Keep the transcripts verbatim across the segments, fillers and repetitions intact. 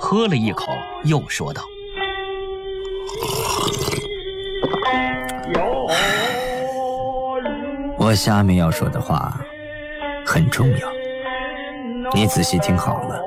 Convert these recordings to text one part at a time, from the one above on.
喝了一口，又说道：“ 我下面要说的话很重要，你仔细听好了。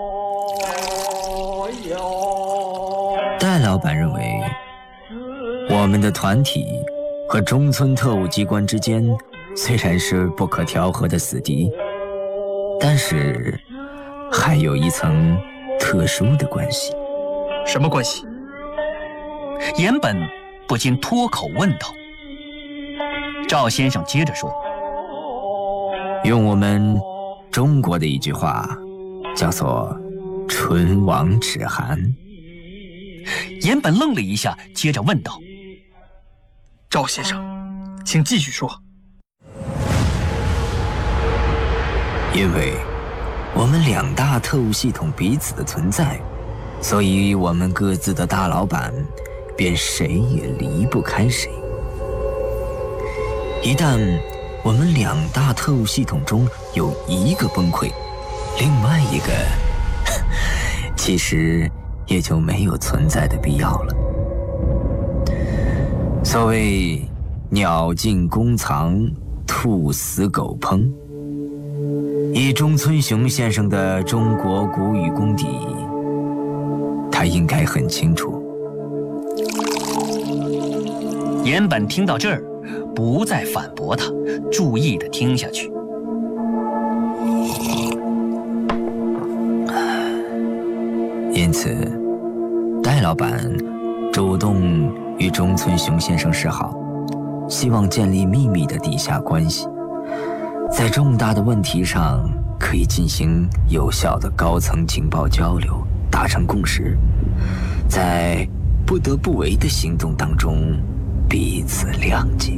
戴老板认为，我们的团体和中村特务机关之间虽然是不可调和的死敌，但是还有一层特殊的关系。” 什么关系？ 岩本不禁脱口问道。赵先生接着说：“ 用我们中国的一句话，叫做“唇亡齿寒”。” 岩本愣了一下，接着问道：“ 赵先生，请继续说。” 因为我们两大特务系统彼此的存在，所以我们各自的大老板便谁也离不开谁。一旦我们两大特务系统中有一个崩溃，另外一个其实也就没有存在的必要了。所谓鸟进弓藏，兔死狗烹，以中村雄先生的中国古语功底，他应该很清楚。 岩本听到这儿，不再反驳他，注意地听下去。 因此，戴老板主动与中村雄先生示好，希望建立秘密的地下关系，在重大的问题上可以进行有效的高层情报交流，达成共识，在不得不为的行动当中彼此谅解，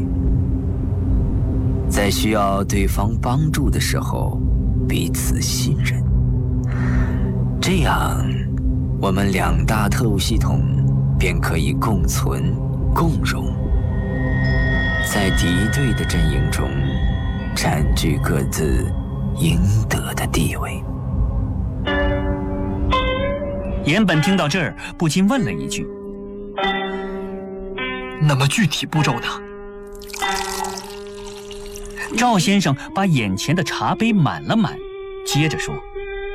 在需要对方帮助的时候彼此信任。这样我们两大特务系统便可以共存共荣，在敌对的阵营中占据各自应得的地位。 岩本听到这儿，不禁问了一句：“ 那么具体步骤呢？” 赵先生把眼前的茶杯满了满，接着说：“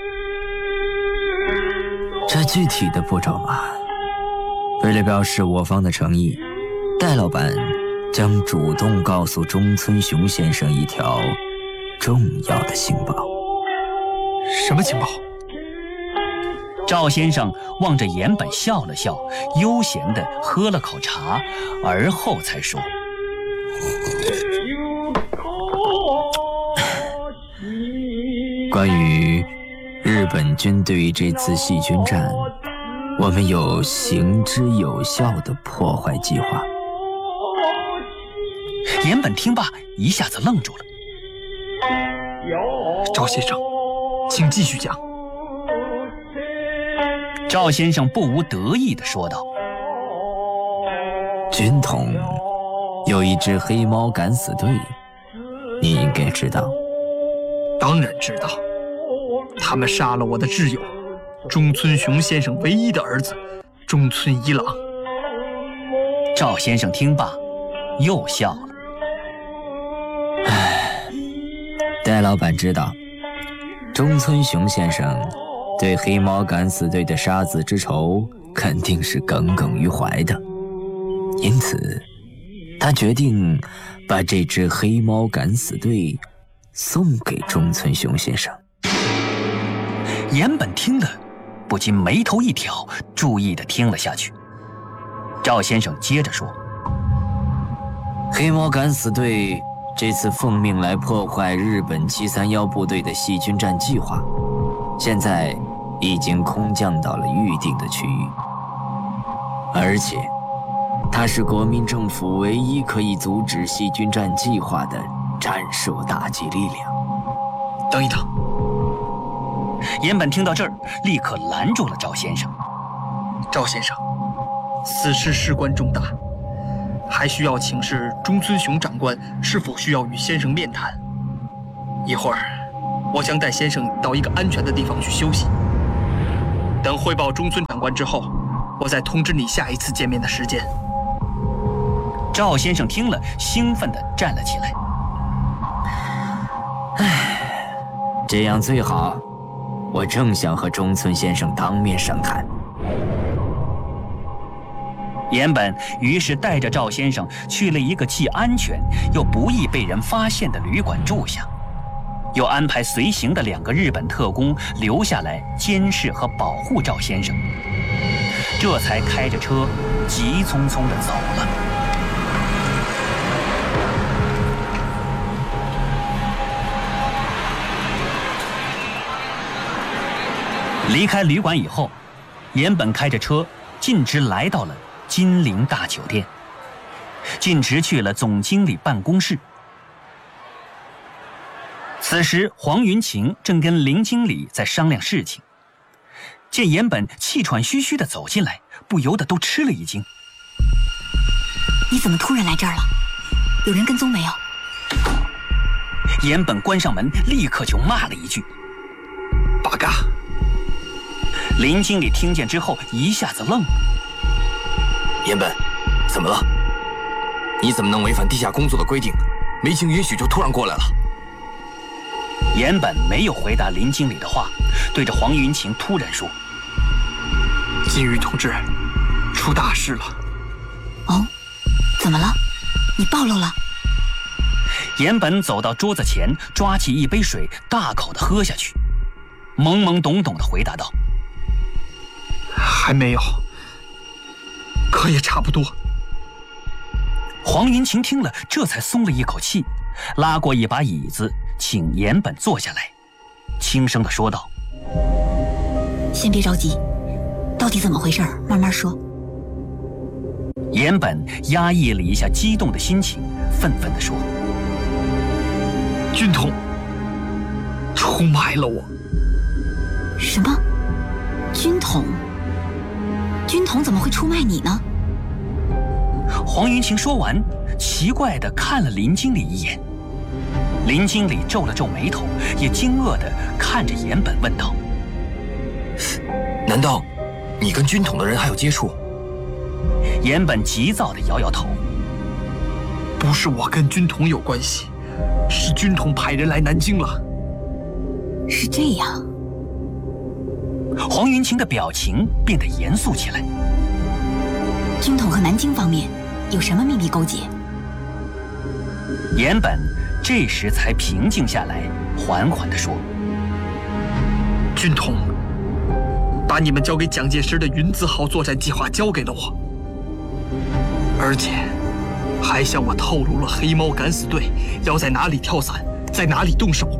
这具体的步骤嘛，为了表示我方的诚意，戴老板将主动告诉中村雄先生一条重要的情报。” 什么情报？ 赵先生望着岩本笑了笑，悠闲地喝了口茶，而后才说：“ 关于日本军队这次细菌战，我们有行之有效的破坏计划。” 岩本听罢，一下子愣住了。 赵先生，请继续讲。 赵先生不无得意地说道：“ 军统有一支黑猫敢死队，你应该知道。” 当然知道，他们杀了我的挚友中村雄先生唯一的儿子中村一郎。 赵先生听罢，又笑了。 唉，戴老板知道，中村雄先生对黑猫敢死队的杀子之仇肯定是耿耿于怀的，因此他决定把这支黑猫敢死队送给中村雄先生。 岩本听了，不禁眉头一挑，注意地听了下去。赵先生接着说：“ 黑猫敢死队这次奉命来破坏日本七三一部队的细菌战计划，现在已经空降到了预定的区域，而且它是国民政府唯一可以阻止细菌战计划的战术打击力量。” 等一等， 岩本听到这儿，立刻拦住了赵先生。 赵先生，此事事关重大，还需要请示中村雄长官是否需要与先生面谈。一会儿我将带先生到一个安全的地方去休息。 等汇报中村长官之后，我再通知你下一次见面的时间。 赵先生听了，兴奋地站了起来。 唉，这样最好。我正想和中村先生当面商谈。 岩本于是带着赵先生去了一个既安全又不易被人发现的旅馆住下，又安排随行的两个日本特工留下来监视和保护赵先生，这才开着车急匆匆地走了。离开旅馆以后，岩本开着车径直来到了金陵大酒店，径直去了总经理办公室。此时黄云晴正跟林经理在商量事情，见岩本气喘吁吁地走进来，不由得都吃了一惊。 你怎么突然来这儿了？有人跟踪没有？ 岩本关上门，立刻就骂了一句： 八嘎！ 林经理听见之后一下子愣了。 岩本，怎么了？你怎么能违反地下工作的规定，没经允许就突然过来了？ 岩本没有回答林经理的话，对着黄云晴突然说： 金鱼同志，出大事了。 哦，怎么了？你暴露了？ 岩本走到桌子前，抓起一杯水，大口地喝下去，懵懵懂懂地回答道： 还没有，可也差不多。 黄云晴听了，这才松了一口气，拉过一把椅子，请岩本坐下来，轻声地说道： 先别着急，到底怎么回事？慢慢说。 岩本压抑了一下激动的心情，愤愤地说： 军统出卖了我。 什么？军统？军统怎么会出卖你呢？ 黄云晴说完，奇怪地看了林经理一眼。林经理皱了皱眉头，也惊愕地看着岩本问道： 难道你跟军统的人还有接触？ 岩本急躁地摇摇头： 不是我跟军统有关系，是军统派人来南京了。 是这样。 黄云晴的表情变得严肃起来。 军统和南京方面有什么秘密勾结？ 岩本这时才平静下来，缓缓地说： 军统把你们交给蒋介石的云字号作战计划交给了我，而且还向我透露了黑猫敢死队要在哪里跳伞，在哪里动手。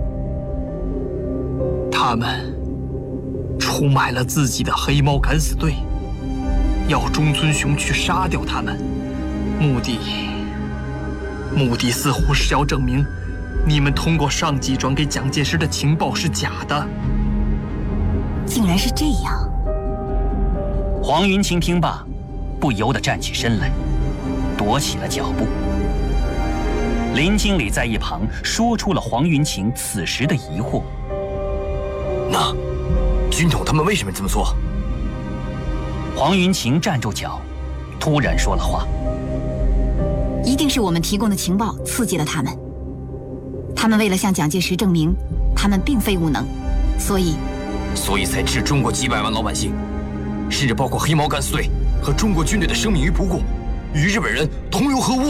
他们出卖了自己的黑猫敢死队，要中村雄去杀掉他们，目的目的似乎是要证明你们通过上级转给蒋介石的情报是假的。 竟然是这样。 黄云晴听罢，不由得站起身来，踱起了脚步。林经理在一旁说出了黄云晴此时的疑惑： 那军统他们为什么这么做？ 黄云晴站住脚，突然说了话： 一定是我们提供的情报刺激了他们。他们为了向蒋介石证明他们并非无能，所以所以才置中国几百万老百姓，甚至包括黑猫敢死队和中国军队的生命于不顾，与日本人同流合污。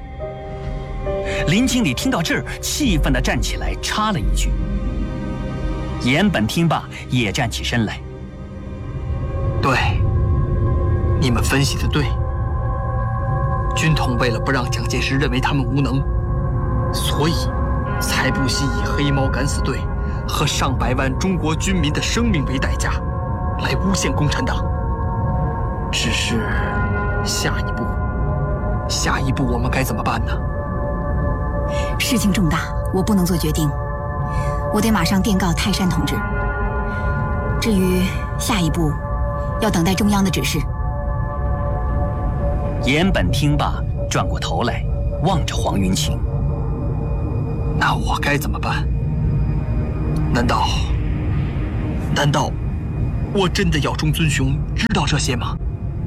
林经理听到这儿，气愤地站起来，插了一句。岩本听罢，也站起身来： 对，你们分析的对。军统为了不让蒋介石认为他们无能，所以才不惜以黑猫敢死队和上百万中国军民的生命为代价，来诬陷共产党。只是下一步，下一步我们该怎么办呢？ 事情重大，我不能做决定，我得马上电告泰山同志。至于下一步，要等待中央的指示。 岩本听罢，转过头来望着黄云晴： 那我该怎么办？难道难道我真的要中村雄知道这些吗？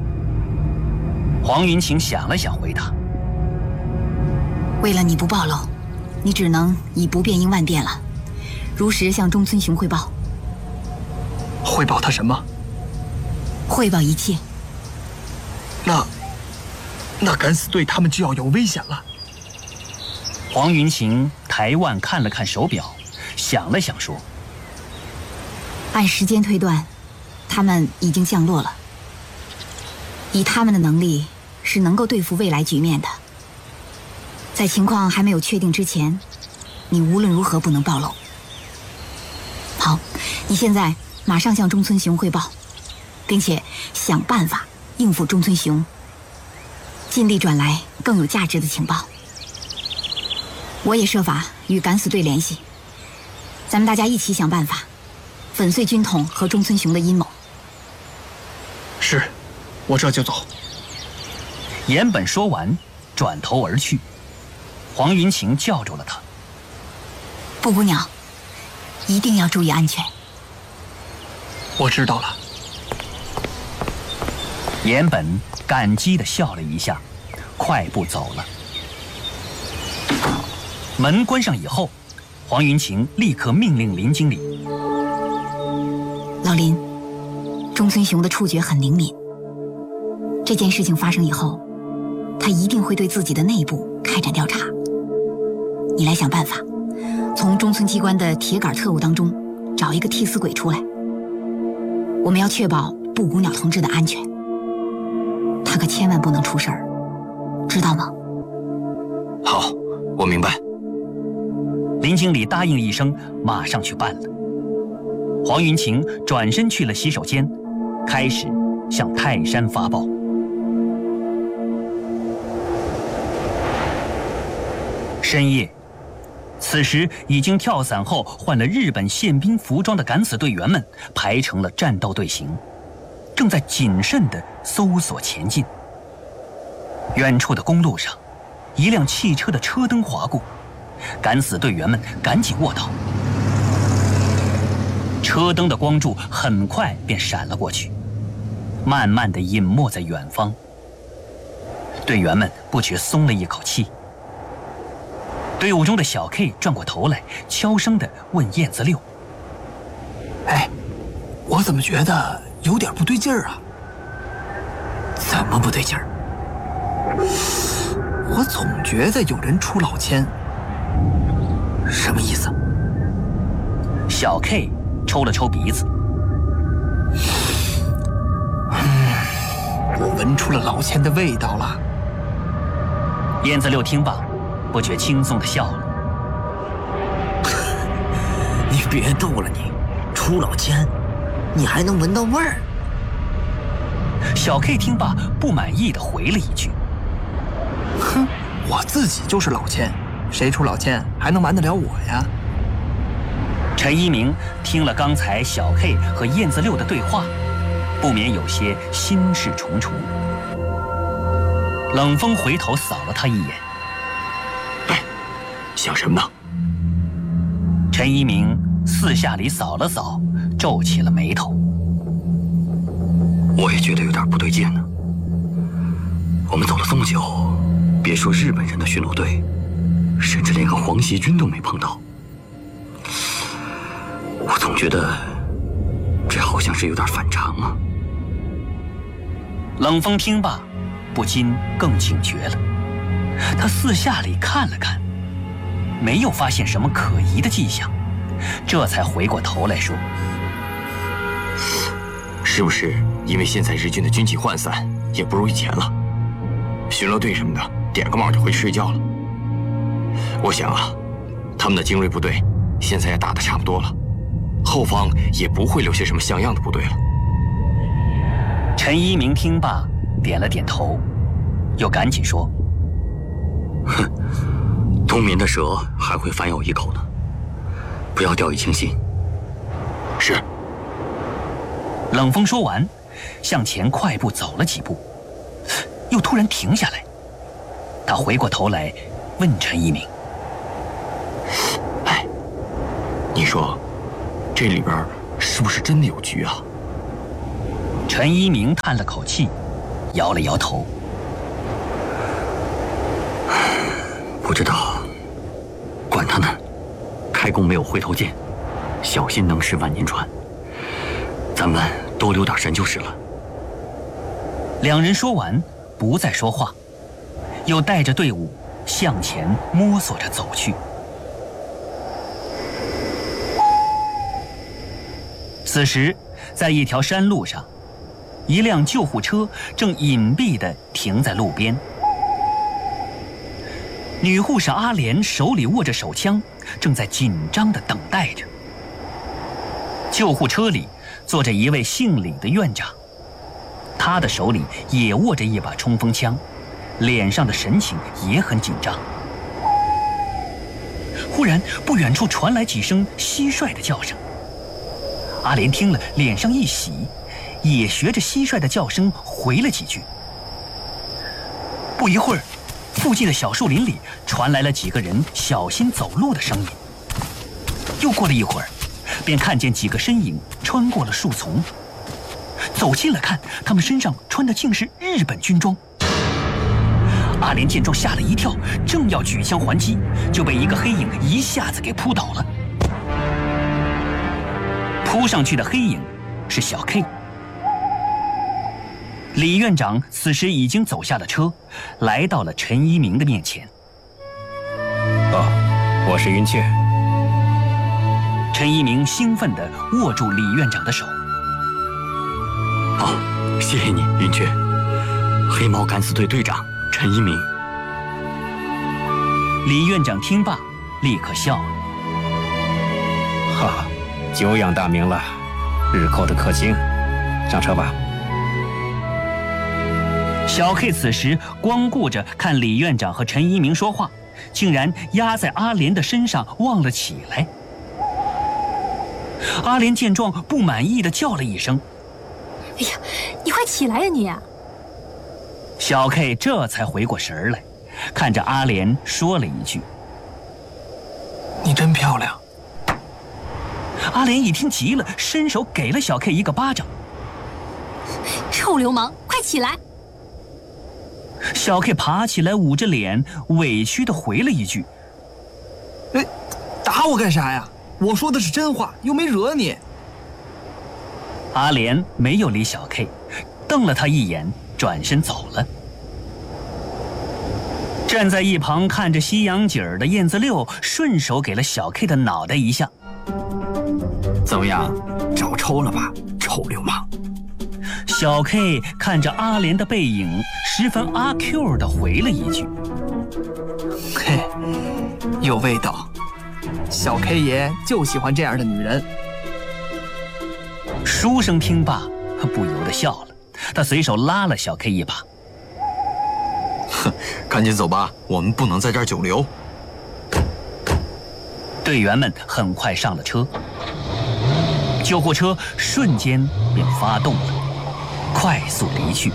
黄云晴想了想，回答：“ 为了你不暴露，你只能以不变应万变了，如实向中村雄汇报。 汇报他什么？ 汇报一切。 那，那敢死队他们就要有危险了。” 黄云晴抬腕看了看手表，想了想说：“ 按时间推断，他们已经降落了。以他们的能力，是能够对付未来局面的。在情况还没有确定之前，你无论如何不能暴露。好，你现在马上向中村雄汇报，并且想办法应付中村雄，尽力转来更有价值的情报。我也设法与敢死队联系，咱们大家一起想办法，粉碎军统和中村雄的阴谋。 是，我这就走。 岩本说完，转头而去。黄云晴叫住了他：“ 布谷鸟，一定要注意安全。” 我知道了。 岩本感激地笑了一下，快步走了。门关上以后，黄云晴立刻命令林经理：“ 老林，中村雄的触觉很灵敏，这件事情发生以后，他一定会对自己的内部开展调查。你来想办法，从中村机关的铁杆特务当中找一个替死鬼出来。我们要确保布谷鸟同志的安全，他可千万不能出事儿，知道吗？” 好，我明白。 林经理答应一声，马上去办了。黄云晴转身去了洗手间，开始向泰山发报。深夜，此时已经跳伞后换了日本宪兵服装的敢死队员们排成了战斗队形，正在谨慎地搜索前进。远处的公路上，一辆汽车的车灯划过，敢死队员们赶紧卧倒。车灯的光柱很快便闪了过去，慢慢地隐没在远方。队员们不觉松了一口气。队伍中的小 K 转过头来，悄声地问燕子六：“ 哎，我怎么觉得有点不对劲儿啊？”“ 怎么不对劲儿？”“ 我总觉得有人出老千。”“ 什么意思？” 小 K 抽了抽鼻子：“ 嗯，我闻出了老千的味道了。” 燕子六听罢，不觉轻松地笑了：“ 你别逗了你，出老千，你还能闻到味儿？” 小 K 听罢，不满意地回了一句：“ 哼，我自己就是老千，谁出老千还能瞒得了我呀？” 陈一鸣听了刚才小 K 和燕子六的对话，不免有些心事重重。冷风回头扫了他一眼：“ 哎，想什么呢？” 陈一鸣四下里扫了扫，皱起了眉头：“ 我也觉得有点不对劲呢。我们走了这么久，别说日本人的巡逻队，甚至连个皇协军都没碰到。我总觉得这好像是有点反常啊。” 冷风听罢，不禁更警觉了。他四下里看了看，没有发现什么可疑的迹象，这才回过头来说：“ 是不是因为现在日军的军纪涣散，也不如以前了？巡逻队什么的，点个帽就回去睡觉了。我想啊，他们的精锐部队现在也打得差不多了，后方也不会留下什么像样的部队了。” 陈一鸣听罢，点了点头，又赶紧说：“ 哼，冬眠的蛇还会反咬一口呢，不要掉以轻心。”“是。” 冷风说完，向前快步走了几步，又突然停下来。他回过头来问陈一鸣：“ 哎，你说这里边是不是真的有局啊？” 陈一鸣叹了口气，摇了摇头。 不知道，管他呢，开弓没有回头箭，小心能使万年船。咱们多留点神就是了。 两人说完，不再说话，又带着队伍向前摸索着走去。此时，在一条山路上，一辆救护车正隐蔽地停在路边。女护士阿莲手里握着手枪，正在紧张地等待着。救护车里坐着一位姓李的院长，他的手里也握着一把冲锋枪，脸上的神情也很紧张。忽然，不远处传来几声蟋蟀的叫声。阿莲听了，脸上一喜，也学着蟋蟀的叫声回了几句。不一会儿，附近的小树林里传来了几个人小心走路的声音。又过了一会儿，便看见几个身影穿过了树丛。走近了看，他们身上穿的竟是日本军装。阿莲见状吓了一跳，正要举枪还击，就被一个黑影一下子给扑倒了。扑上去的黑影是小 K。李院长此时已经走下了车，来到了陈一鸣的面前。 哦，我是云雀。 陈一鸣兴奋地握住李院长的手。 好，谢谢你，云雀。黑猫敢死队队长陈一鸣。 李院长听罢，立刻笑了。 哈哈，久仰大名了，日寇的克星。上车吧。 小 K 此时光顾着看李院长和陈一鸣说话，竟然压在阿莲的身上忘了起来。阿莲见状，不满意地叫了一声：“ 哎呀，你快起来呀你！” 小 K 这才回过神来，看着阿莲说了一句：“ 你真漂亮。” 阿莲一听急了，伸手给了小 K 一个巴掌。 臭流氓，快起来！ 小 K 爬起来，捂着脸，委屈地回了一句：“ 哎，打我干啥呀？我说的是真话，又没惹你。” 阿莲没有理小 K， 瞪了他一眼，转身走了。站在一旁看着西洋景儿的燕子六顺手给了小 K 的脑袋一下：“ 怎么样，找抽了吧，臭流氓！” 小 K 看着阿莲的背影，十分阿 Q 地回了一句：“ 嘿，有味道。小 K 爷就喜欢这样的女人。” 书生听罢，不由得笑了，他随手拉了小 K 一把：“ 哼，赶紧走吧，我们不能在这儿久留。” 队员们很快上了车，救护车瞬间便发动了，快速离去。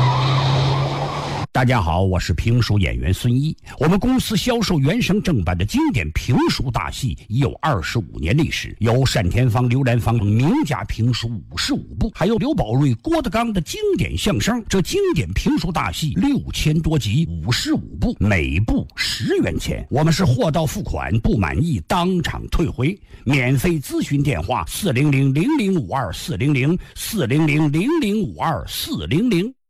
大家好，我是评书演员孙一。我们公司销售原声正版的经典评书大戏已有二十五年历史，有单田芳、刘兰芳名家评书五十五部，还有刘宝瑞、郭德纲的经典相声。这经典评书大戏六千多集，五十五部，每部十元钱。我们是货到付款，不满意当场退回。免费咨询电话：四零零零零五二四零零四零零零零五二四零零。